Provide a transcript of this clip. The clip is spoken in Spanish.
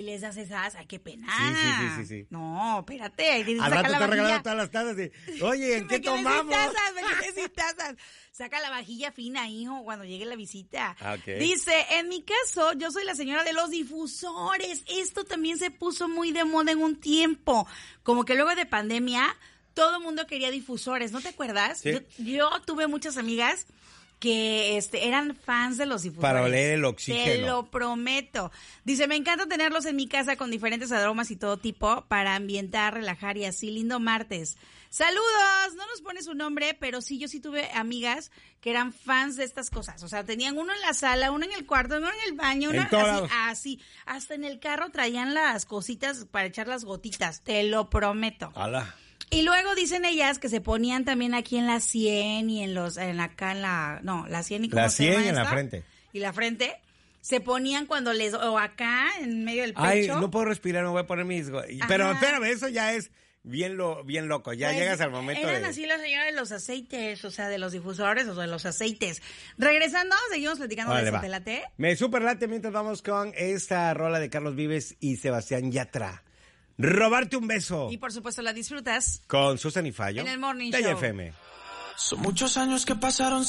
les das esas, ¡ay, qué pena! Sí. No, espérate. Ahí Al rato te regalado todas las tazas. Oye, ¿en qué tomamos? Me quedé sin tazas. Saca la vajilla fina, hijo, cuando llegue la visita. Okay. Dice, en mi caso, yo soy la señora de los difusores. Esto también se puso muy de moda en un tiempo. Como que luego de pandemia, todo el mundo quería difusores, ¿no te acuerdas? Sí. Yo tuve muchas amigas que eran fans de los difusores. Para oler el oxígeno. Te lo prometo. Dice, me encanta tenerlos en mi casa con diferentes aromas y todo tipo para ambientar, relajar y así. Lindo martes. ¡Saludos! No nos pone su nombre, pero sí, yo sí tuve amigas que eran fans de estas cosas. O sea, tenían uno en la sala, uno en el cuarto, uno en el baño, uno así. Hasta en el carro traían las cositas para echar las gotitas. Te lo prometo. ¡Hala! Y luego dicen ellas que se ponían también aquí en la sien y la sien y ¿cómo la se llama sien y en la esta? frente. Y la frente. Se ponían cuando o acá, en medio del pecho. Ay, no puedo respirar, me voy a poner mis... Pero Ajá. espérame, eso ya es bien loco. Ya Pues, llegas al momento eran así las señoras de los aceites, o sea, de los difusores o de los aceites. Regresando, seguimos platicando de eso. ¿Te late? Me super late mientras vamos con esta rola de Carlos Vives y Sebastián Yatra. Robarte un beso. Y por supuesto la disfrutas Con Susan y Fallo. en el Morning de Show. FM. Son muchos años que pasaron